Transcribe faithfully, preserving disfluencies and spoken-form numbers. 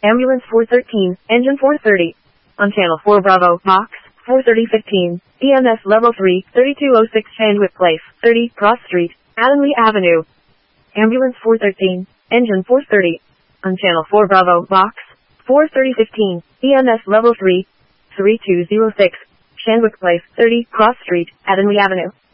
Ambulance four thirteen, engine four thirty. On channel four Bravo, box, four thirty fifteen, E M S level three, thirty-two oh six Chandwick Place, thirty, Cross Street, Allenley Avenue. Ambulance four thirteen, engine four thirty. On channel four Bravo, box, four thirty fifteen, E M S level three, thirty-two oh six, Chandwick Place, thirty, Cross Street, Allenley Avenue.